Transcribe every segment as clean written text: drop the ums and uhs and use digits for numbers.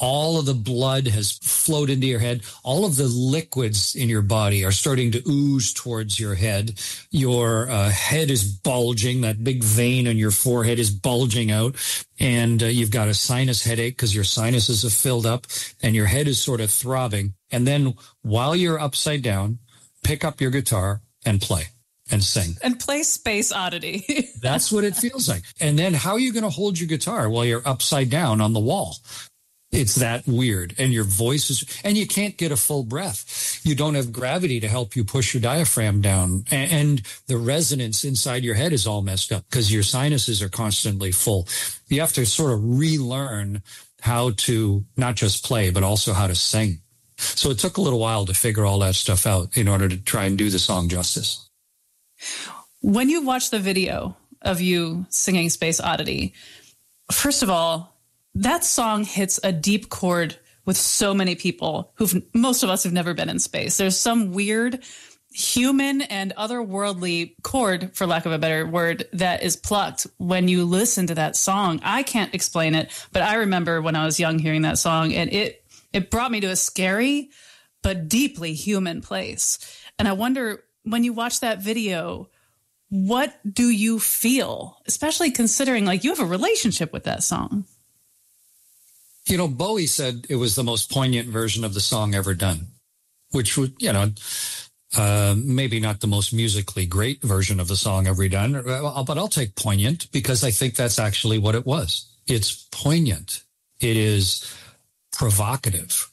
all of the blood has flowed into your head. All of the liquids in your body are starting to ooze towards your head. Your head is bulging. That big vein on your forehead is bulging out. And you've got a sinus headache because your sinuses have filled up and your head is sort of throbbing. And then while you're upside down, pick up your guitar and play. And sing. And play Space Oddity. That's what it feels like. And then how are you going to hold your guitar while you're upside down on the wall? It's that weird. And your voice is, and you can't get a full breath. You don't have gravity to help you push your diaphragm down. And the resonance inside your head is all messed up because your sinuses are constantly full. You have to sort of relearn how to not just play, but also how to sing. So it took a little while to figure all that stuff out in order to try and do the song justice. When you watch the video of you singing Space Oddity, first of all, that song hits a deep chord with so many people most of us have never been in space. There's some weird human and otherworldly chord, for lack of a better word, that is plucked when you listen to that song. I can't explain it, but I remember when I was young hearing that song, and it brought me to a scary but deeply human place. And I wonder, when you watch that video, what do you feel, especially considering like you have a relationship with that song? You know, Bowie said it was the most poignant version of the song ever done, which would, maybe not the most musically great version of the song ever done, but I'll take poignant because I think that's actually what it was. It's poignant. It is provocative.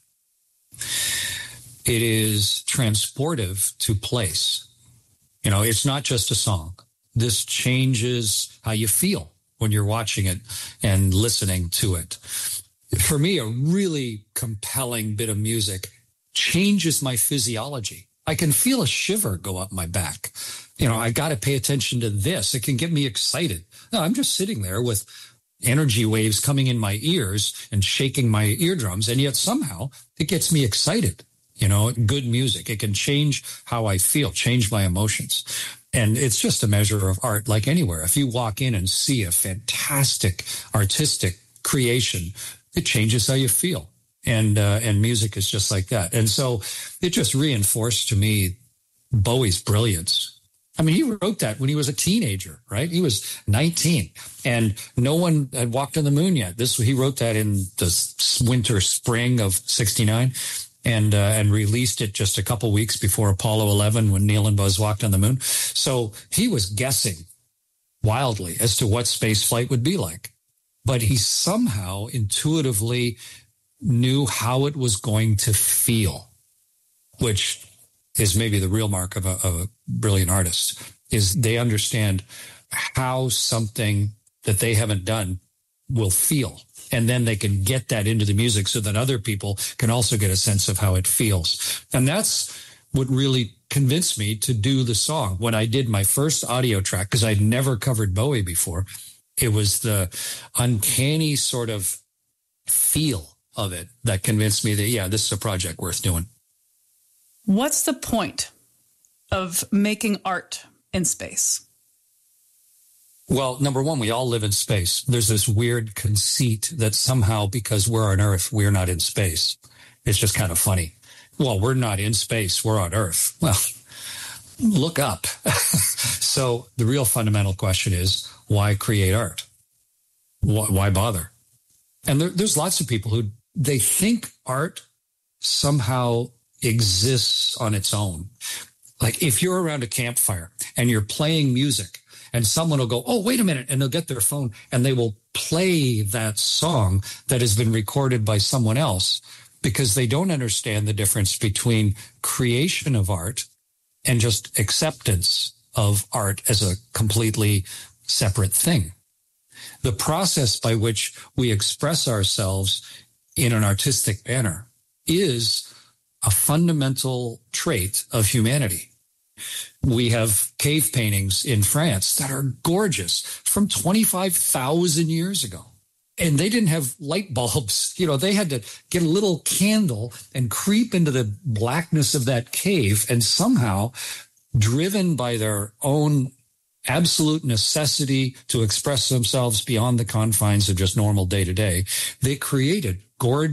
It is transportive to place. You know, it's not just a song. This changes how you feel when you're watching it and listening to it. For me, a really compelling bit of music changes my physiology. I can feel a shiver go up my back. You know, I got to pay attention to this. It can get me excited. No, I'm just sitting there with energy waves coming in my ears and shaking my eardrums, and yet somehow it gets me excited. You know, good music. It can change how I feel, change my emotions. And it's just a measure of art like anywhere. If you walk in and see a fantastic artistic creation, it changes how you feel. And music is just like that. And so it just reinforced to me Bowie's brilliance. I mean, he wrote that when he was a teenager, right? He was 19 and no one had walked on the moon yet. He wrote that in the spring of 69. And released it just a couple weeks before Apollo 11 when Neil and Buzz walked on the moon. So he was guessing wildly as to what space flight would be like. But he somehow intuitively knew how it was going to feel, which is maybe the real mark of a brilliant artist, is they understand how something that they haven't done will feel. And then they can get that into the music so that other people can also get a sense of how it feels. And that's what really convinced me to do the song. When I did my first audio track, because I'd never covered Bowie before, it was the uncanny sort of feel of it that convinced me that, yeah, this is a project worth doing. What's the point of making art in space? Well, number one, we all live in space. There's this weird conceit that somehow because we're on Earth, we're not in space. It's just kind of funny. Well, we're not in space. We're on Earth. Well, look up. So the real fundamental question is, why create art? Why bother? And there's lots of people who they think art somehow exists on its own. Like if you're around a campfire and you're playing music, and someone will go, oh, wait a minute, and they'll get their phone and they will play that song that has been recorded by someone else because they don't understand the difference between creation of art and just acceptance of art as a completely separate thing. The process by which we express ourselves in an artistic manner is a fundamental trait of humanity. We have cave paintings in France that are gorgeous from 25,000 years ago. And they didn't have light bulbs. You know, they had to get a little candle and creep into the blackness of that cave. And somehow, driven by their own absolute necessity to express themselves beyond the confines of just normal day to day, they created gorgeous